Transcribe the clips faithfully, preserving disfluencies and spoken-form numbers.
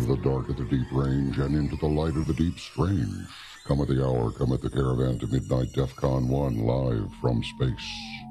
of the dark of the deep range and into the light of the deep strange. Come at the hour, come at the caravan to midnight, DEFCON one, live from space.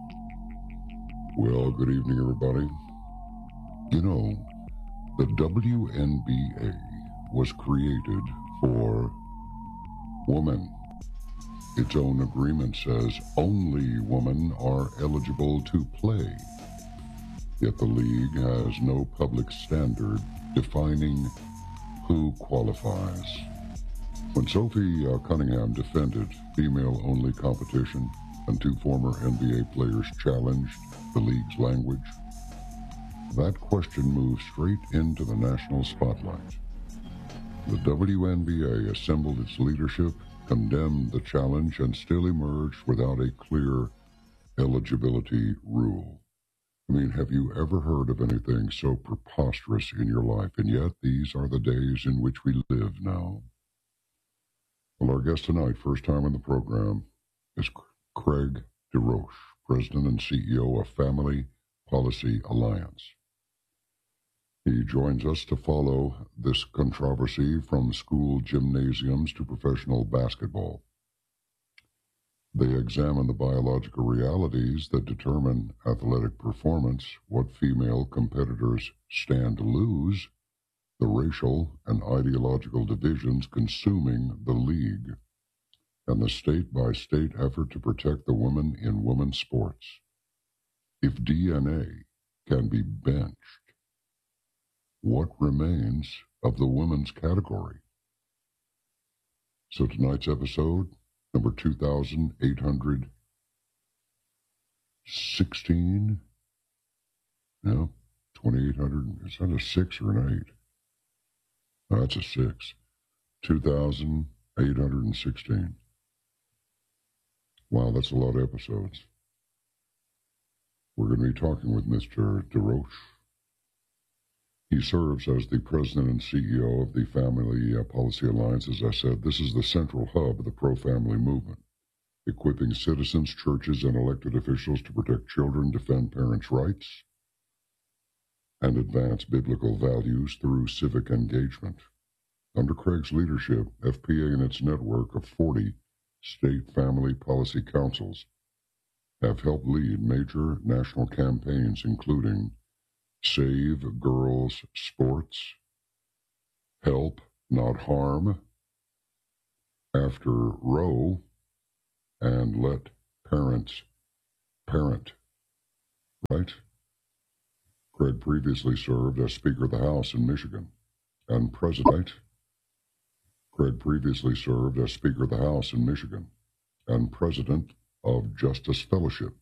Well, good evening, everybody. You know, the W N B A was created for women. Its own agreement says only women are eligible to play. Yet the league has no public standard defining who qualifies. When Sophie uh, Cunningham defended female-only competition and two former N B A players challenged the league's language, that question moved straight into the national spotlight. The W N B A assembled its leadership, condemned the challenge, and still emerged without a clear eligibility rule. I mean, have you ever heard of anything so preposterous in your life? And yet, these are the days in which we live now. Well, our guest tonight, first time on the program, is Craig DeRoche, President and C E O of Family Policy Alliance. He joins us to follow this controversy from school gymnasiums to professional basketball. They examine the biological realities that determine athletic performance, what female competitors stand to lose, the racial and ideological divisions consuming the league, and the state-by-state effort to protect the women in women's sports. If D N A can be benched, what remains of the women's category? So tonight's episode, number two thousand eight hundred sixteen, no, twenty-eight hundred, is that a six or an eight? No, that's a six. two thousand eight hundred sixteen. Wow, that's a lot of episodes. We're going to be talking with Mister DeRoche. He serves as the president and C E O of the Family uh, Policy Alliance. As I said, this is the central hub of the pro-family movement, equipping citizens, churches, and elected officials to protect children, defend parents' rights, and advance biblical values through civic engagement. Under Craig's leadership, F P A and its network of forty state family policy councils have helped lead major national campaigns, including Save Girls Sports, Help Not Harm, After Roe, and Let Parents Parent. Right? Craig previously served as Speaker of the House in Michigan and President. Craig previously served as Speaker of the House in Michigan and President of Justice Fellowship